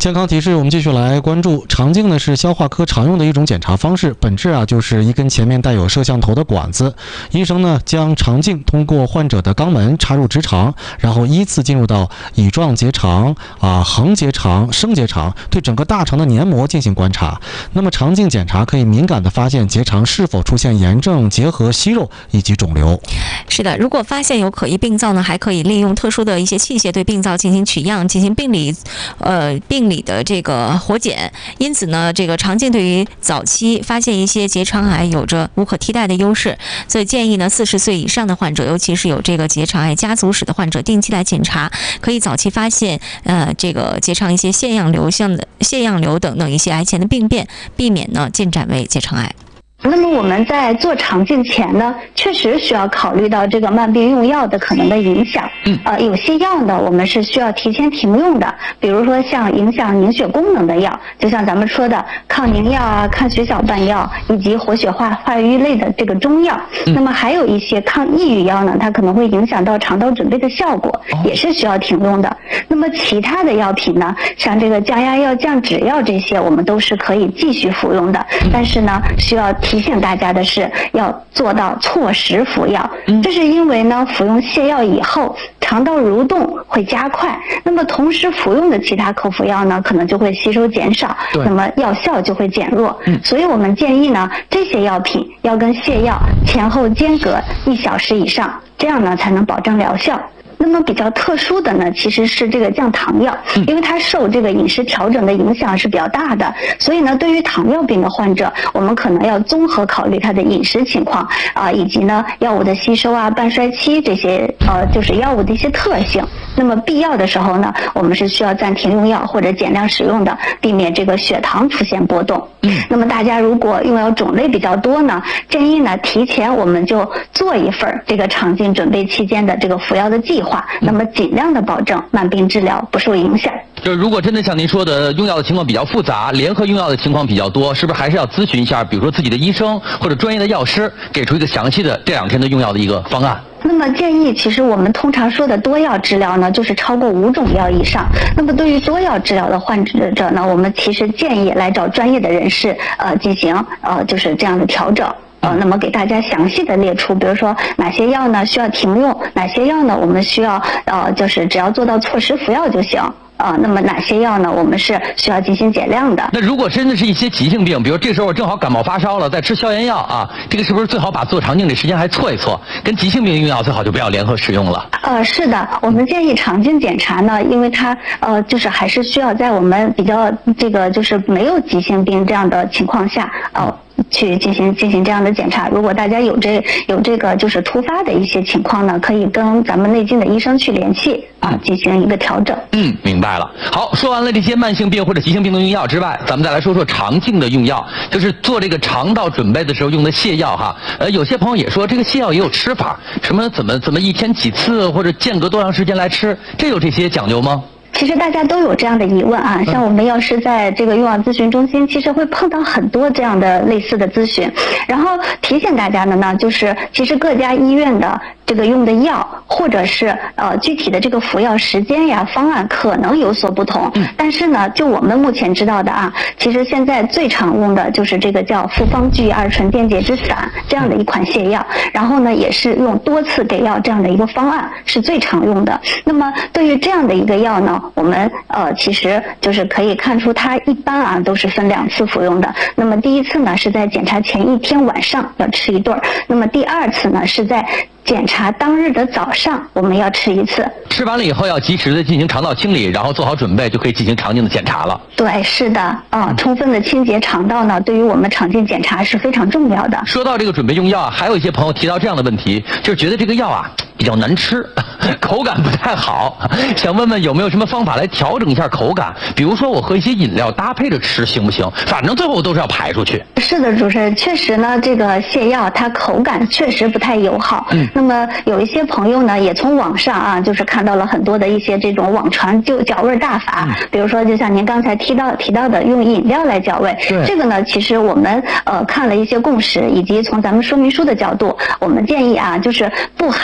健康提示，我们继续来关注肠镜呢，是消化科常用的一种检查方式，本质就是一根前面带有摄像头的管子，医生呢将肠镜通过患者的肛门插入直肠，然后依次进入到乙状结肠、横结肠、升结肠，对整个大肠的黏膜进行观察。那么肠镜检查可以敏感地发现结肠是否出现炎症、结核、息肉以及肿瘤。 是的，如果发现有可疑病灶呢，还可以利用特殊的一些器械对病灶进行取样，进行病理的这个活检。因此呢，这个肠镜对于早期发现一些结肠癌有着无可替代的优势，所以建议呢，40岁以上的患者，尤其是有这个结肠癌家族史的患者，定期来检查，可以早期发现这个结肠一些腺样瘤等一些癌前的病变，避免呢进展为结肠癌。 那么我们在做肠镜前呢，确实需要考虑到这个慢病用药的可能的影响。有些药呢，我们是需要提前停用的，比如说像影响凝血功能的药，就像咱们说的抗凝药啊、抗血小板药以及活血化瘀类的这个中药。那么还有一些抗抑郁药呢，它可能会影响到肠道准备的效果，也是需要停用的。那么其他的药品呢，像这个降压药、降脂药这些，我们都是可以继续服用的，但是呢，需要提醒大家的是要做到错时服药。这是因为呢，服用泻药以后，肠道蠕动会加快，那么同时服用的其他口服药呢，可能就会吸收减少，那么药效就会减弱。所以我们建议呢，这些药品要跟泻药前后间隔1小时以上，这样呢才能保证疗效。那么比较特殊的呢，其实是这个降糖药，因为它受这个饮食调整的影响是比较大的，所以呢，对于糖尿病的患者，我们可能要综合考虑他的饮食情况以及呢药物的吸收半衰期这些就是药物的一些特性。那么必要的时候呢，我们是需要暂停用药或者减量使用的，避免这个血糖出现波动。那么大家如果用药种类比较多呢，建议呢提前我们就做一份这个肠镜准备期间的这个服药的计划，那么尽量的保证慢病治疗不受影响。 就是如果真的像您说的用药的情况比较复杂，联合用药的情况比较多，是不是还是要咨询一下，比如说自己的医生或者专业的药师，给出一个详细的这2天的用药的一个方案？ 那么建议，其实我们通常说的多药治疗呢，就是超过5种药以上。那么对于多药治疗的患者呢，我们其实建议来找专业的人士进行就是这样的调整。那么给大家详细的列出，比如说哪些药呢需要停用，哪些药呢我们需要就是只要做到错时服药就行。那么哪些药呢我们是需要进行减量的。 那如果真的是一些急性病，比如这时候我正好感冒发烧了，在吃消炎药这个是不是最好把做肠镜的时间还错一错，跟急性病用药最好就不要联合使用了？是的，我们建议肠镜检查呢，因为它就是还是需要在我们比较这个就是没有急性病这样的情况下去进行这样的检查。如果大家有这个就是突发的一些情况呢，可以跟咱们内镜的医生去联系进行一个调整。明白了。好，说完了这些慢性病或者急性病的用药之外，咱们再来说说肠镜的用药，就是做这个肠道准备的时候用的泻药有些朋友也说这个泻药也有吃法，什么怎么1天几次或者间隔多长时间来吃，这有这些讲究吗？ 其实大家都有这样的疑问像我们要是在这个用药咨询中心，其实会碰到很多这样的类似的咨询，然后提醒大家的呢，就是其实各家医院的这个用的药，或者是具体的这个服药时间呀、方案可能有所不同。但是呢，就我们目前知道的其实现在最常用的就是这个叫复方聚二醇电解质散这样的一款泻药，然后呢也是用多次给药这样的一个方案是最常用的。那么对于这样的一个药呢，我们其实就是可以看出它一般都是分2次服用的。那么第一次呢是在检查前1天晚上要吃1顿，那么第2次呢是在检查当日的早上我们要吃1次。 吃完了以后要及时的进行肠道清理，然后做好准备就可以进行肠镜的检查了。 对，是的充分的清洁肠道呢，对于我们肠镜检查是非常重要的。 说到这个准备用药还有一些朋友提到这样的问题，就是觉得这个药比较难吃，口感不太好，想问问有没有什么方法来调整一下口感？比如说我和一些饮料搭配着吃行不行？反正最后都是要排出去。 是的，主持人，确实呢，这个泻药它口感确实不太友好。那么有一些朋友呢，也从网上就是看到了很多的一些这种网传搅味大法，比如说就像您刚才提到的用饮料来搅味。这个呢，其实我们看了一些共识，以及从咱们说明书的角度，我们建议就是不含电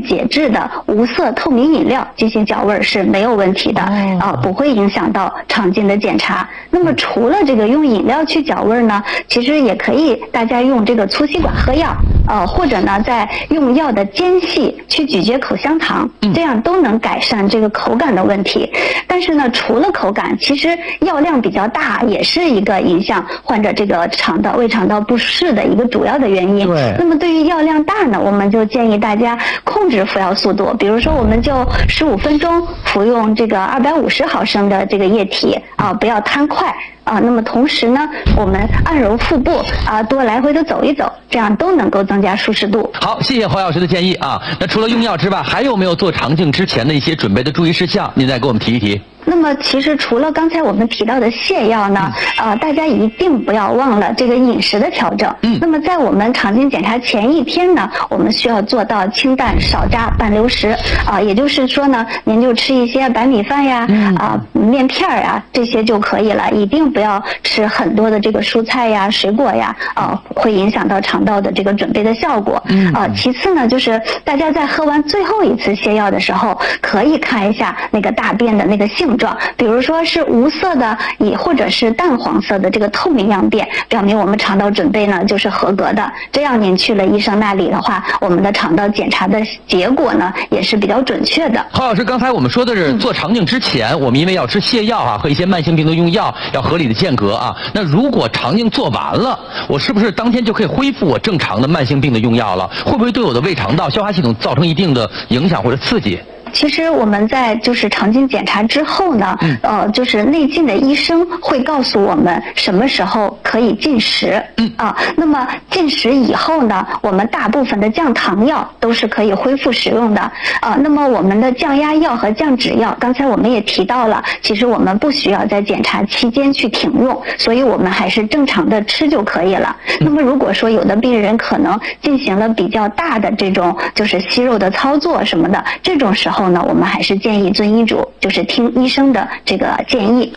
电解质的无色透明饮料进行搅味是没有问题的，不会影响到肠镜的检查。那么除了这个用饮料去搅味呢，其实也可以大家用这个粗吸管喝药，或者呢在用药的间隙去咀嚼口香糖，这样都能改善这个口感的问题。但是呢，除了口感，其实药量比较大也是一个影响患者这个胃肠道不适的一个主要的原因。 对。 那么对于药量大呢，我们就建议大家控制服药速度，比如说我们就15分钟服用这个250毫升的这个液体不要贪快。那么同时呢，我们按揉腹部多来回的走一走，这样都能够增加舒适度。 好，谢谢侯老师的建议啊。那除了用药之外，还有没有做肠镜之前的一些准备的注意事项？您再给我们提一提。 那么其实除了刚才我们提到的泻药呢，大家一定不要忘了这个饮食的调整。那么在我们肠镜检查前一天呢，我们需要做到清淡少炸半流食也就是说呢，您就吃一些白米饭呀面片呀这些就可以了，一定不要吃很多的这个蔬菜呀水果呀会影响到肠道的这个准备的效果。其次呢，就是大家在喝完最后一次泻药的时候，可以看一下那个大便的那个性状，比如说是无色的或者是淡黄色的这个透明样便，表明我们肠道准备呢就是合格的。这样您去了医生那里的话，我们的肠道检查的结果呢也是比较准确的。 侯老师，刚才我们说的是做肠镜之前，我们因为要吃泻药和一些慢性病的用药要合理的间隔那如果肠镜做完了，我是不是当天就可以恢复我正常的慢性病的用药了？会不会对我的胃肠道消化系统造成一定的影响或者刺激？ 其实我们在就是肠镜检查之后呢，就是内镜的医生会告诉我们什么时候可以进食。那么进食以后呢，我们大部分的降糖药都是可以恢复使用的。那么我们的降压药和降脂药，刚才我们也提到了，其实我们不需要在检查期间去停用，所以我们还是正常的吃就可以了。那么如果说有的病人可能进行了比较大的这种就是息肉的操作什么的，这种时候呢，我们还是建议遵医嘱，就是听医生的这个建议。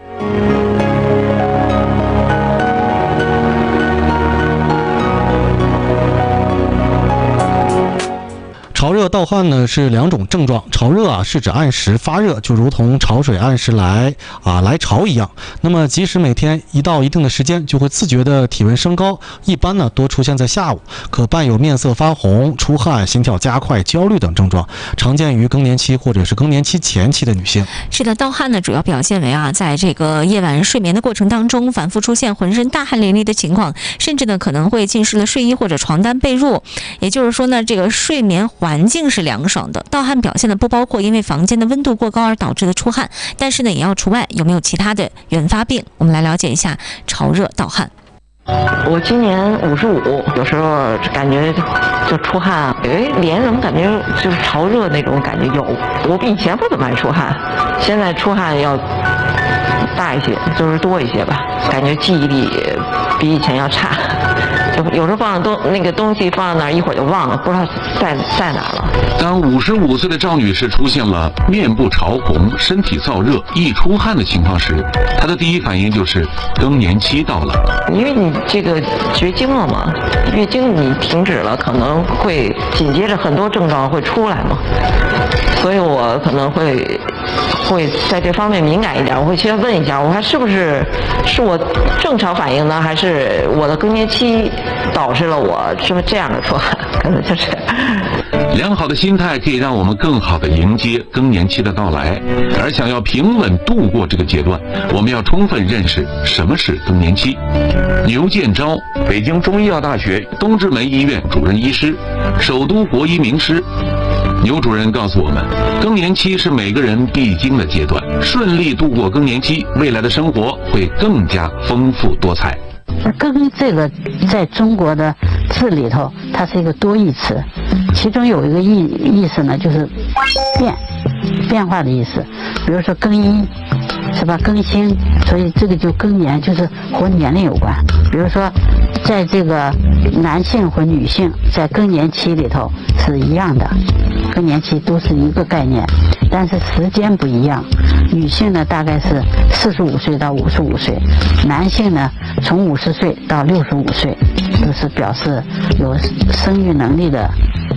潮热盗汗呢是两种症状，潮热是指按时发热，就如同潮水按时来潮一样。那么即使每天一到一定的时间，就会自觉的体温升高，一般呢多出现在下午，可伴有面色发红、出汗、心跳加快、焦虑等症状，常见于更年期或者是更年期前期的女性。 是的，盗汗呢主要表现为在这个夜晚睡眠的过程当中，反复出现浑身大汗淋漓的情况，甚至呢可能会浸湿了睡衣或者床单被褥。也就是说呢，这个睡眠环境是凉爽的。盗汗表现的不包括因为房间的温度过高而导致的出汗，但是呢也要除外有没有其他的原发病。我们来了解一下潮热盗汗。 我今年55，有时候感觉就出汗，脸怎么感觉就是潮热那种感觉有。我比以前不怎么爱出汗，现在出汗要大一些，就是多一些吧。感觉记忆力比以前要差，有时候放那个东西放那儿，一会儿就忘了，不知道在哪了。 当55岁的赵女士出现了面部潮红、身体燥热、易出汗的情况时，她的第一反应就是更年期到了。 因为你这个绝经了嘛，月经你停止了，可能会紧接着很多症状会出来嘛，所以我可能会在这方面敏感一点，我会先问一下，我看是不是我正常反应呢，还是我的更年期导致了我这样的出汗，可能就是。 良好的心态可以让我们更好地迎接更年期的到来，而想要平稳度过这个阶段，我们要充分认识什么是更年期。牛建昭，北京中医药大学东直门医院主任医师，首都国医名师。牛主任告诉我们，更年期是每个人必经的阶段，顺利度过更年期，未来的生活会更加丰富多彩。 更这个在中国的字里头，它是一个多义词，其中有一个意思呢，就是变化的意思。比如说更衣，是吧？更新，所以这个就更年就是和年龄有关。比如说，在这个男性和女性在更年期里头是一样的，更年期都是一个概念，但是时间不一样。女性呢大概是45岁到55岁，男性呢从50岁到65岁，都是表示有生育能力的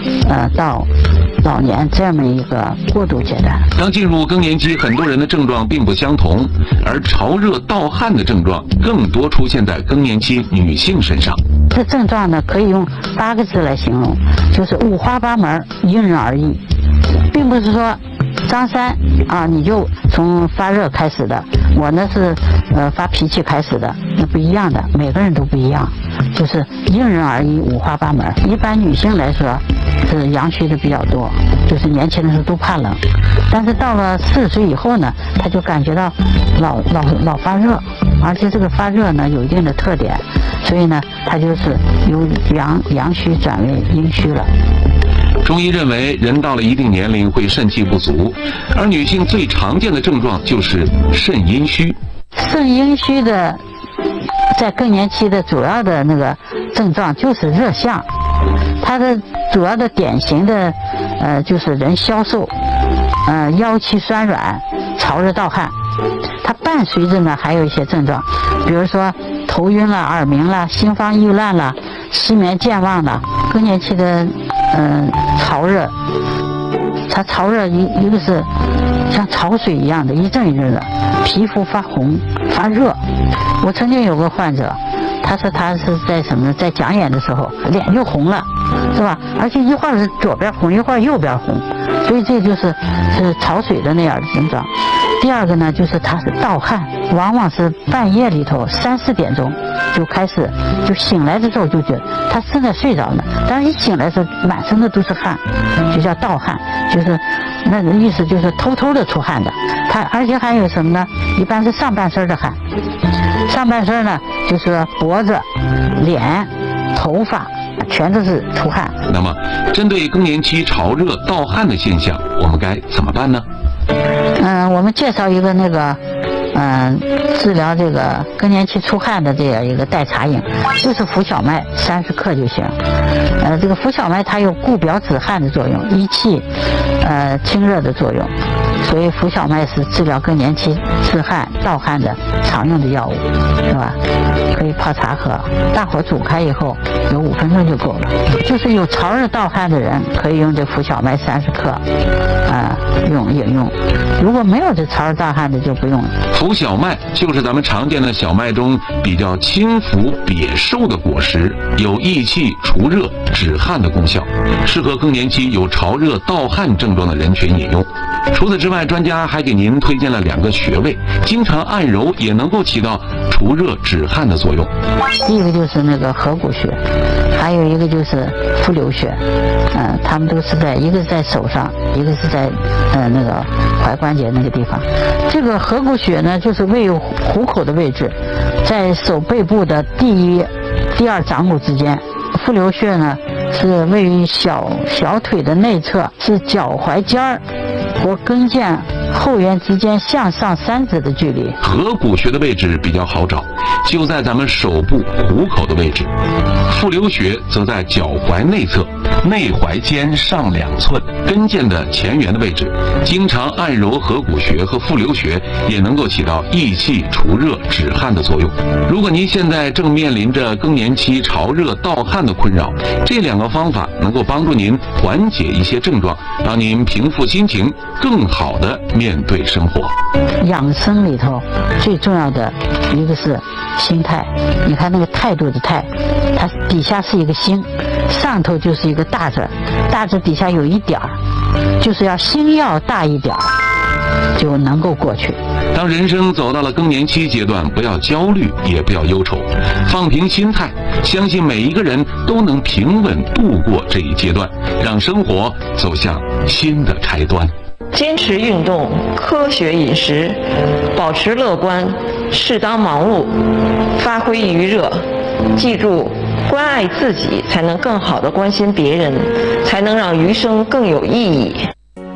到老年这么一个过渡阶段。 当进入更年期，很多人的症状并不相同，而潮热盗汗的症状更多出现在更年期女性身上。 这症状呢，可以用8个字来形容，就是五花八门，因人而异，并不是说张三啊你就从发热开始的，我呢是发脾气开始的，那不一样的，每个人都不一样，就是因人而异，五花八门。一般女性来说是阳虚的比较多，就是年轻的时候都怕冷，但是到了40岁以后呢，她就感觉到老发热，而且这个发热呢有一定的特点，所以呢她就是由阳虚转为阴虚了。 中医认为，人到了一定年龄会肾气不足，而女性最常见的症状就是肾阴虚。 肾阴虚的，在更年期的主要的那个症状就是热象，它的主要的典型的就是人消瘦，腰膝酸软，潮热盗汗。它伴随着呢还有一些症状，比如说头晕了、耳鸣了、心慌意乱了、失眠健忘了。更年期的潮热，它潮热一个是像潮水一样的一阵一阵的，皮肤发红发热。我曾经有个患者，他说他是在什么，在讲演的时候脸就红了，是吧？而且一会儿是左边红，一会儿右边红，所以这就是潮水的那样的症状。第二个呢，就是他是盗汗，往往是半夜里头3、4点钟就开始，就醒来的时候就觉得他正在睡着呢，但是一醒来的时候满身的都是汗，就叫盗汗，就是那个意思就是偷偷的出汗的。他而且还有什么呢？一般是上半身的汗，上半身呢就是脖子、脸、头发全都是出汗。 那么，针对更年期潮热盗汗的现象，我们该怎么办呢？ 我们介绍一个那个治疗这个更年期出汗的这样一个代茶饮，就是浮小麦30克就行。这个浮小麦它有固表止汗的作用，益气清热的作用，所以浮小麦是治疗更年期致汗盗汗的常用的药物，是吧？可以泡茶喝，大火煮开以后有5分钟就够了。就是有潮热盗汗的人可以用这浮小麦30克饮用，如果没有这潮热盗汗的就不用了。 浮小麦就是咱们常见的小麦中比较轻浮瘪瘦的果实，有益气除热止汗的功效，适合更年期有潮热盗汗症状的人群饮用。除此之外，专家还给您推荐了2个穴位，经常按揉也能够起到除热止汗的作用。 第一个就是那个合谷穴，还有一个就是复流穴，他们都是一个是在手上，一个是在那个踝关节那个地方。这个合谷穴呢，就是位于虎口的位置，在手背部的第1、第2掌骨之间。复流穴呢是位于小腿的内侧，是脚踝尖儿和跟腱后缘之间向上3指的距离。 合谷穴的位置比较好找，就在咱们手部虎口的位置。复流穴则在脚踝内侧，内踝尖上2寸，跟腱的前缘的位置。经常按揉合谷穴和复流穴，也能够起到益气除热止汗的作用。如果您现在正面临着更年期潮热盗汗的困扰，这2个方法能够帮助您缓解一些症状，让您平复心情，更好的面对生活。 养生里头最重要的一个是心态，你看那个态度的态，它底下是一个心，上头就是一个大字，大字底下有一点儿，就是要心要大一点儿，就能够过去。 当人生走到了更年期阶段，不要焦虑，也不要忧愁，放平心态，相信每一个人都能平稳度过这一阶段，让生活走向新的开端。 坚持运动，科学饮食，保持乐观，适当忙碌，发挥余热。记住，关爱自己，才能更好地关心别人，才能让余生更有意义。